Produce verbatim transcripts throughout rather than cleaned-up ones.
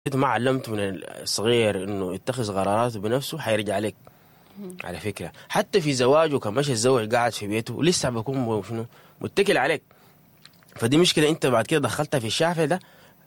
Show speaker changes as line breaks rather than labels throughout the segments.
انت ما علمته من الصغير انه يتخذ قراراته بنفسه حيرجع عليك. على فكره حتى في زواجه كان مش الزوج قاعد في بيته لسه بيكون شنو متكل عليك. فدي مشكله انت بعد كده دخلتها في الشافع ده،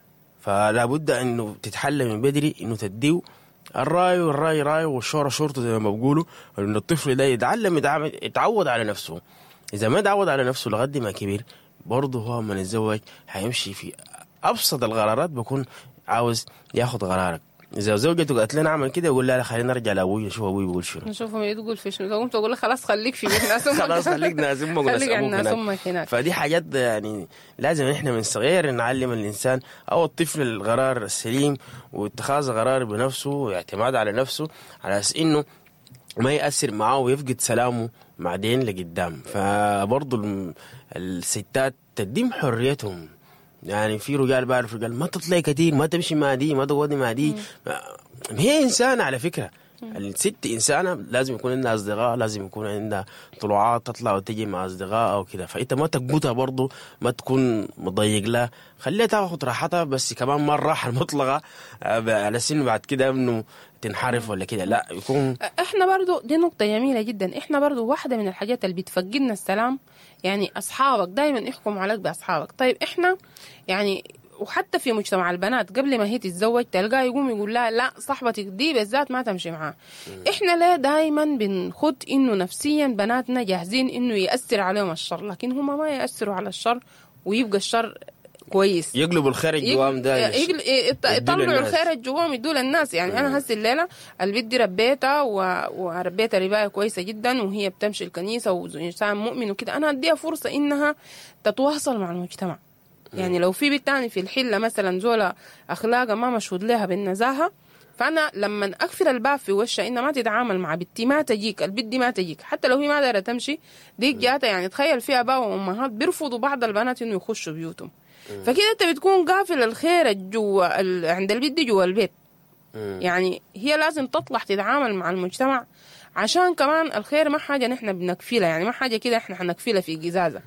فلا بد انه تتحلى من بدري انه تديه الراي والراي راي والشورى شورته زي ما بيقولوا، انه الطفل ده يتعلم يتعود على نفسه. اذا ما تعود على نفسه لغد ما كبير برضه هو من الزواج حيمشي في ابسط القرارات بكون عاوز ياخد قرارك. اذا زوجته قالت لنا اعمل كده يقول لا لا خلينا نرجع لابوي نشوف ابوي بيقول شنو،
نشوف ما تقول في شنو. قمت اقول له خلاص خليك في بيت ناس امك
خلاص خليك ناس امك
خليك عند ناس امك هناك.
فدي حاجات يعني لازم احنا من صغير نعلم الانسان او الطفل القرار السليم واتخاذ قرار بنفسه واعتماد على نفسه، على اساس انه ما يأثر معاه ويفقد سلامه بعدين لقدام. فبرضه الستات تديم حريتهم. يعني في رجال بعرف رجال ما تطلعي كتير، ما تمشي مع دي، ما تقعدي مع دي. هي إنسانة على فكرة. الست إنسانة لازم يكون عندها أصدقاء، لازم يكون عندها طلوعات تطلع وتجي مع أصدقاء أو كده. فأنت ما تكبتها برضو، ما تكون مضيق لها، خليها تاخد راحتها، بس كمان ما الراحة المطلقة على سن بعد كده إنه تنحرف ولا كده. لا يكون
احنا برضو دي نقطة جميلة جدا. احنا برضو واحدة من الحاجات اللي بتفقدنا السلام يعني أصحابك دايما يحكموا عليك بأصحابك. طيب احنا يعني وحتى في مجتمع البنات قبل ما هي تتزوج تلقاه يقوم يقول لها لا صاحبتك دي بالذات ما تمشي معاه. احنا ليه دايما بنخد انه نفسيا بناتنا جاهزين انه يأثر عليهم الشر، لكن هم ما يأثروا على الشر ويبقى الشر كويس.
يقلبوا الخير الجوام ده،
يطلعوا الخير الجوام يدوا للناس. يعني مم. انا هسه الليله البنت دي ربيتها وربيتها ربايه كويسه جدا وهي بتمشي الكنيسه وانسان مؤمن وكده، انا اديها فرصه انها تتواصل مع المجتمع. يعني لو في بنت تاني في الحله مثلا زولا اخلاقها ما مشهود لها بالنزاهه، فانا لما اقفل الباب في وشها انها ما تتعامل مع بنتي، ما تجيك البنت دي، ما تجيك حتى لو هي ما دايره تمشي دي جاتها. يعني تخيل في اباء وامهات بيرفضوا بعض البنات انه يخشوا بيوتهم، فكده انت بتكون قافل الخير جوا عند البنت جوا البيت. يعني هي لازم تطلع تتعامل مع المجتمع، عشان كمان الخير ما حاجه نحن بنكفيلها، يعني ما حاجه كده احنا حنكفيلها في قزازه.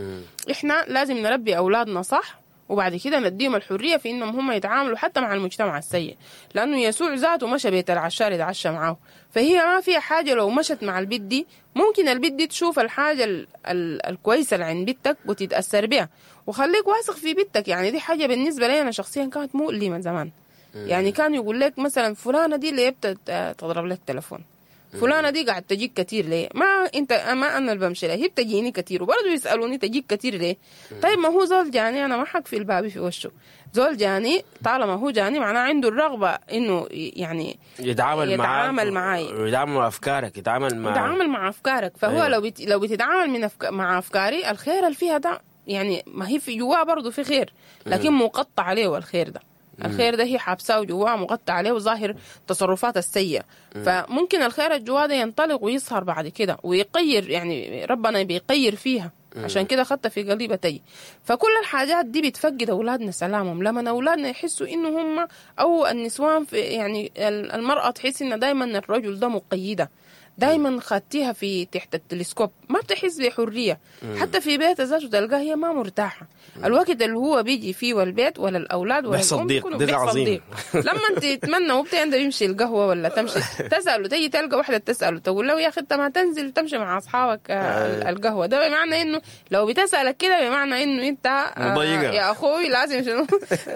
احنا لازم نربي اولادنا صح، وبعد كده نديهم الحريه في انهم هم يتعاملوا حتى مع المجتمع السيء، لانه يسوع ذاته مشى بيت العشار يتعشى معاه. فهي ما فيها حاجه لو مشت مع البنت دي ممكن البنت دي تشوف الحاجه ال ال الكويسه اللي عند بنتك وتتاثر بها. وخليك واثق في بنتك. يعني دي حاجه بالنسبه لي انا شخصيا كانت مؤلمه زمان. يعني كان يقول لك مثلا فلانه دي اللي بتت تضرب لك تلفون، فلانة دي قاعد تجيك كتير ليه؟ ما انت ما انا اللي بمشي لها، هي بتجيني كتير وبرضه يسالوني تجيك كتير ليه؟ طيب ما هو زول جاني انا ما حقفل الباب في وشه. زول جاني طالما هو جاني معناه عنده الرغبه انه يعني
يتعامل,
يتعامل معاي،
يتعامل مع افكارك، يتعامل مع
يتعامل مع افكارك. فهو أيوة. لو بت... لو بتتعامل من أفك... مع افكاري الخير اللي فيها ده، يعني ما هي في جواه برضه في خير لكن م. مقطع عليه الخير ده. الخير ده هي حابساه جواه مغطى عليه وظاهر تصرفات السيئة. فممكن الخير الجواه ده ينطلق ويظهر بعد كده ويقير، يعني ربنا بيقير فيها. عشان كده خدت في قليبتي. فكل الحاجات دي بتفقد أولادنا سلامهم. لما أولادنا يحسوا إنه هم أو النسوان في يعني المرأة تحس إن دايما الرجل ده مقيدة، دايما خدتيها في تحت التلسكوب، ما بتحس بحرية. حتى في بيت ذاته تلقاها هي ما مرتاحة. الوقت اللي هو بيجي فيه والبيت ولا الأولاد ولا الأم
بيحصل ضيق عظيم.
لما أنت تتمنى وبتقدر يمشي القهوة ولا تمشي تسأله، تيجي تلقى واحدة تسأله تقول له يا أخي أنت ما تنزل تمشي مع أصحابك القهوة، ده بمعنى إنه لو بتسألك كده بمعنى إنه أنت يا أخوي لازم شنو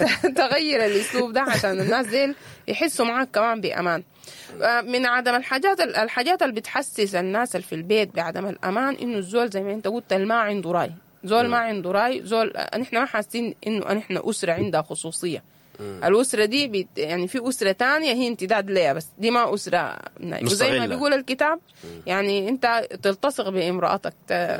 تغير الأسلوب ده عشان الناس ديل يحسوا معك كمان بأمان. من عدم الحاجات الحاجات اللي بتحسس الناس اللي في البيت بعدم الأمان إنه الزول زي ما أنت قلت ما عنده راي، زول ما عنده راي، زول نحن ما حاسين إنه نحن أسرة عندها خصوصية. الأسرة دي بيت يعني في أسرة تانية هي امتداد ليها، بس دي ما أسرة. وزي ما بيقول الكتاب يعني أنت تلتصق بامرأتك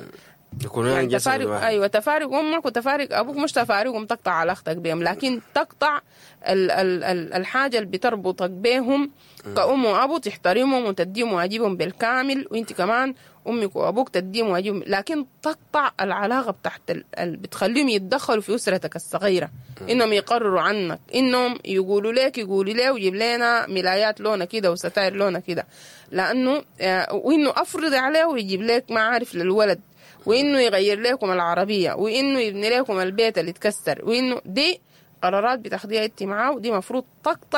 يكون
يعني تفارق، ايوه تفارق امك وتفارق ابوك، مش تفارقهم تقطع علاقتك بهم، لكن تقطع ال ال ال الحاجه اللي بتربطك بهم كأم وابو، تحترمهم وتديهم واجبهم بالكامل، وانت كمان امك وابوك تديهم واجبهم، لكن تقطع العلاقه بتاعت ال... بتخليهم يتدخلوا في اسرتك الصغيره، انهم يقرروا عنك، انهم يقولوا لك يقولوا لي ويجيب لنا ملايات لونه كده وستاير لونه كده، لانه وانه افرض عليه ويجيب لك ما عارف للولد، وإنه يغير لكم العربية، وإنه يبني لكم البيت اللي اتكسر، وإنه دي قرارات بتاخديها انت معاه، ودي مفروض تقطع